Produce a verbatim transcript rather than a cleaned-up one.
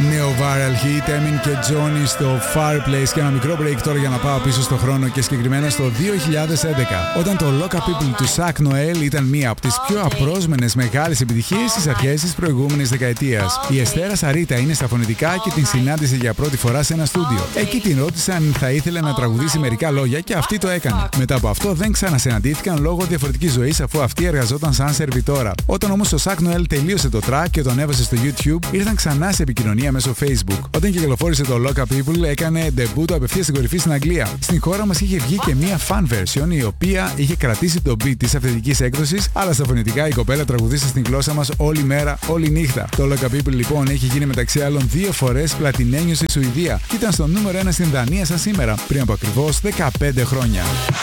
Νέο viral hit, Emin και Johnny στο Fireplace. Και ένα μικρό break τώρα για να πάω πίσω στο χρόνο και συγκεκριμένα στο δύο χιλιάδες έντεκα, όταν το Lock Up People του Zach Noel ήταν μία από τις πιο απρόσμενες μεγάλες επιτυχίες στις αρχές της προηγούμενης δεκαετίας. Η Εστέρα Σαρίτα είναι στα φωνητικά και την συνάντησε για πρώτη φορά σε ένα στούντιο. Εκεί την ρώτησαν αν θα ήθελε να τραγουδήσει μερικά λόγια και αυτή το έκανε. Μετά από αυτό δεν ξανασυναντήθηκαν λόγω διαφορετικής ζωής, αφού αυτή εργαζόταν σαν σερβιτόρα. Όταν όμως ο Zach Noel τελείωσε το track και τον έβασε στο YouTube, ήρθαν ξανά σε επικοινωνία μέσω Facebook. Όταν κυκλοφόρησε το Lock Up People, έκανε debut το απευθείας στην κορυφή στην Αγγλία. Στην χώρα μας είχε βγει και μία fan version, η οποία είχε κρατήσει το beat της αυθεντικής έκδοσης, αλλά στα φωνητικά η κοπέλα τραγουδίσε στην γλώσσα μας όλη μέρα, όλη νύχτα. Το Lock Up People λοιπόν έχει γίνει μεταξύ άλλων δύο φορές πλατινένιο στη Σουηδία και ήταν στο νούμερο ένα στην Δανία σαν σήμερα, πριν από ακριβώς δεκαπέντε χρόνια.